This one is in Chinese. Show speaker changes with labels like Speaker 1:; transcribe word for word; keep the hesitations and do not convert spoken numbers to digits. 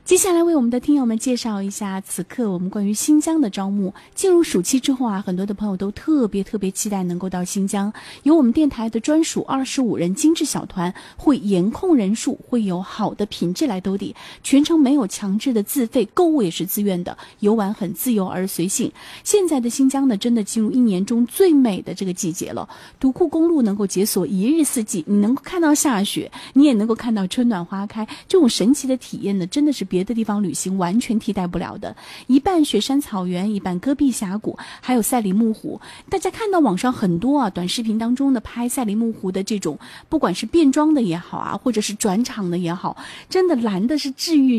Speaker 1: 接下来为我们的听友们介绍一下此刻我们关于新疆的招募。进入暑期之后啊，很多的朋友都特别特别期待能够到新疆，有我们电台的专属二十五人精致小团，会严控人数，会有好的品质来兜底，全程没有强制的自费，购物也是自愿的，游玩很自由而随性。现在的新疆呢，真的进入一年中最美的这个季节了，独库公路能够解锁一日四季，你能够看到下雪，你也能够看到春暖花开，这种神奇的体验呢，真的是别的地方旅行完全替代不了的。一半雪山草原，一半戈壁峡谷，还有赛里木湖。大家看到网上很多啊短视频当中的拍赛里木湖的这种，不管是变装的也好啊，或者是转场的也好，真的蓝的是治愈